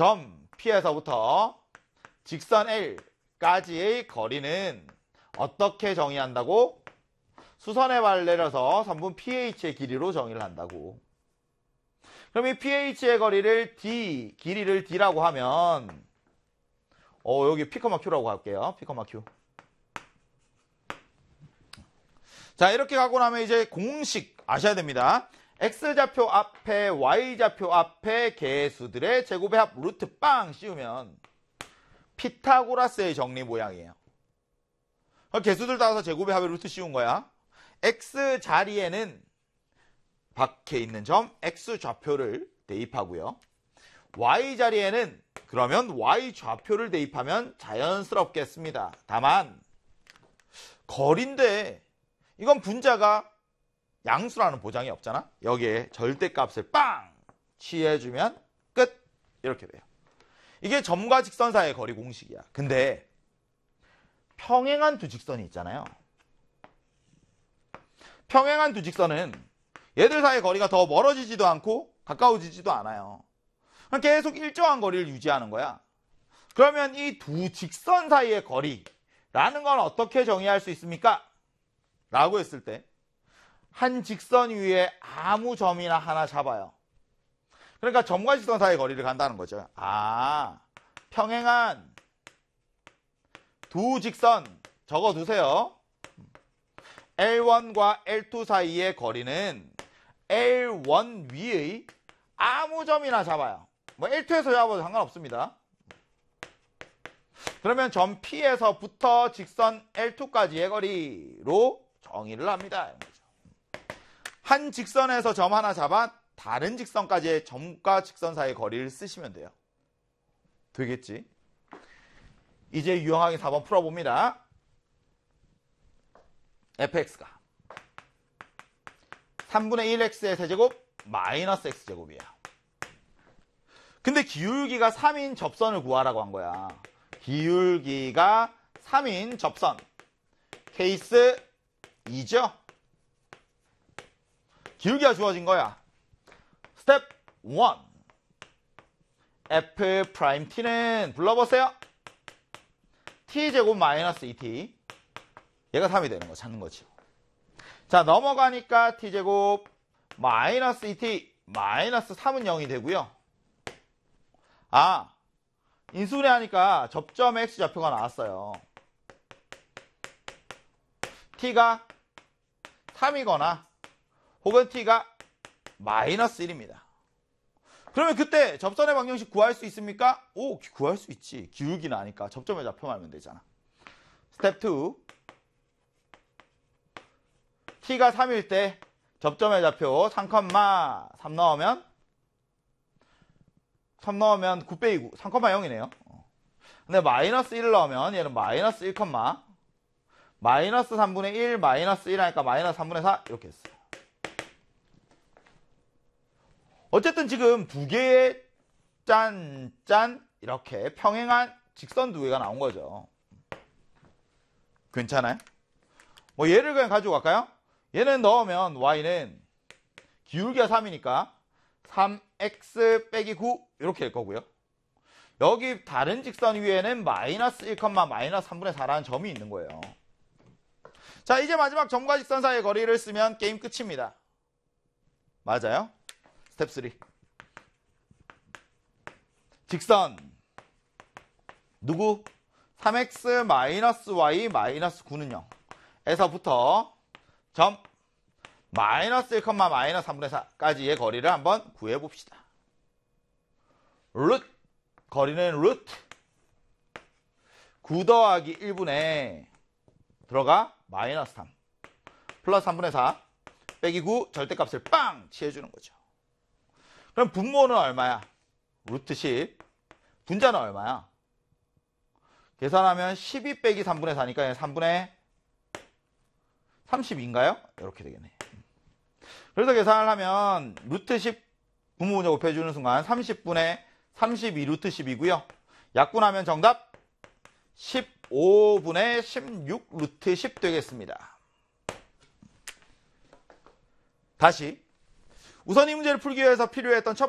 점 P에서부터 직선 L까지의 거리는 어떻게 정의한다고? 수선의 발을 내려서 선분 PH의 길이로 정의를 한다고. 그럼 이 PH의 거리를 D, 길이를 D라고 하면 여기 P, Q라고 할게요. P, Q. 자, 이렇게 가고 나면 이제 공식 아셔야 됩니다. X좌표 앞에 Y좌표 앞에 개수들의 제곱의 합 루트 빵 씌우면 피타고라스의 정리 모양이에요. 개수들 따라서 제곱의 합의 루트 씌운 거야. X 자리에는 밖에 있는 점 X좌표를 대입하고요. Y 자리에는 그러면 Y좌표를 대입하면 자연스럽겠습니다. 다만 거리인데 이건 분자가 양수라는 보장이 없잖아. 여기에 절대값을 빵 취해주면 끝. 이렇게 돼요. 이게 점과 직선 사이의 거리 공식이야. 근데 평행한 두 직선이 있잖아요. 평행한 두 직선은 얘들 사이의 거리가 더 멀어지지도 않고 가까워지지도 않아요. 계속 일정한 거리를 유지하는 거야. 그러면 이 두 직선 사이의 거리라는 건 어떻게 정의할 수 있습니까? 라고 했을 때 한 직선 위에 아무 점이나 하나 잡아요. 그러니까 점과 직선 사이의 거리를 간다는 거죠. 평행한 두 직선 적어두세요. L1과 L2 사이의 거리는 L1 위의 아무 점이나 잡아요. L2에서 잡아도 상관없습니다. 그러면 점 P에서부터 직선 L2까지의 거리로 정의를 합니다. 한 직선에서 점 하나 잡아 다른 직선까지의 점과 직선 사이의 거리를 쓰시면 돼요. 되겠지? 이제 유형하기 4번 풀어봅니다. fx가 3분의 1x의 세제곱 마이너스 x제곱이야. 근데 기울기가 3인 접선을 구하라고 한 거야. 기울기가 3인 접선. 케이스 2죠? 기울기가 주어진 거야. 스텝 1. F'T는 불러보세요. T제곱 마이너스 2T. 얘가 3이 되는 거 찾는 거지. 자, 넘어가니까 T제곱 마이너스 2T 마이너스 3은 0이 되고요. 인수분해 하니까 접점 X좌표가 나왔어요. T가 3이거나 혹은 T가 마이너스 1입니다. 그러면 그때 접선의 방정식 구할 수 있습니까? 구할 수 있지. 기울기는 아니까 접점의 좌표만 알면 되잖아. 스텝 2. T가 3일 때 접점의 좌표 3,3 넣으면 3 넣으면 9 빼기 9, 3,0이네요. 근데 마이너스 1을 넣으면 얘는 마이너스 1, 마이너스 3분의 1, 마이너스 1 하니까 마이너스 3분의 4 이렇게 했어요. 어쨌든 지금 두 개의 짠 이렇게 평행한 직선 두 개가 나온 거죠. 괜찮아요? 얘를 그냥 가지고 갈까요? 얘는 넣으면 y는 기울기가 3이니까 3x 빼기 9 이렇게 될 거고요. 여기 다른 직선 위에는 마이너스 1, 마이너스 3분의 4라는 점이 있는 거예요. 자, 이제 마지막 점과 직선 사이의 거리를 쓰면 게임 끝입니다. 맞아요? 스텝 3. 직선 누구? 3x 마이너스 y 마이너스 9는 0 에서부터 점 마이너스 1, 마이너스 3분의 4까지의 거리를 한번 구해봅시다. 루트 거리는 루트 9 더하기 1분의 들어가 마이너스 3 플러스 3분의 4 빼기 9 절대값을 빵 취해주는 거죠. 그럼 분모는 얼마야? 루트 10. 분자는 얼마야? 계산하면 12 빼기 3분의 4니까 3분의 32인가요? 이렇게 되겠네. 그래서 계산을 하면 루트 10 분모 분자 곱해주는 순간 30분의 32 루트 10이고요. 약분하면 정답 15분의 16 루트 10 되겠습니다. 다시 우선 이 문제를 풀기 위해서 필요했던 첫